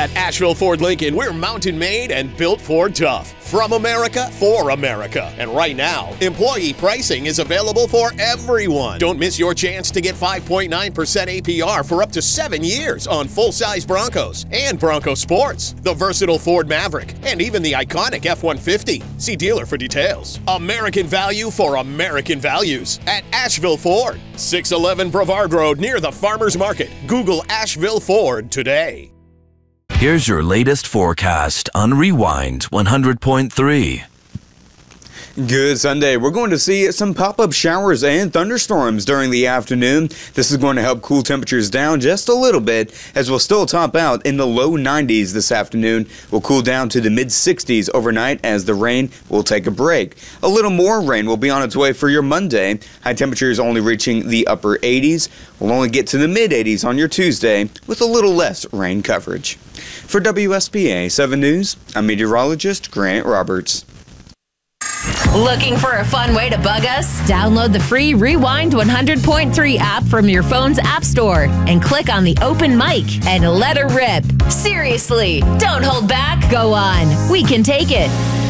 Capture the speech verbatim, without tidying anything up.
At Asheville Ford Lincoln, we're mountain made and built for tough. From America, for America. And right now, employee pricing is available for everyone. Don't miss your chance to get five point nine percent A P R for up to seven years on full-size Broncos and Bronco Sports, the versatile Ford Maverick, and even the iconic F one fifty. See dealer for details. American value for American values at Asheville Ford. six eleven Brevard Road near the Farmers Market. Google Asheville Ford today. Here's your latest forecast on Rewind one hundred point three. Good Sunday. We're going to see some pop-up showers and thunderstorms during the afternoon. This is going to help cool temperatures down just a little bit, as we'll still top out in the low nineties this afternoon. We'll cool down to the mid sixties overnight as the rain will take a break. A little more rain will be on its way for your Monday. High temperatures only reaching the upper eighties. We'll only get to the mid eighties on your Tuesday with a little less rain coverage. For W S B A seven News, I'm meteorologist Grant Roberts. Looking for a fun way to bug us? Download the free Rewind one hundred point three app from your phone's app store and click on the open mic and let her rip. Seriously, don't hold back. Go on. We can take it.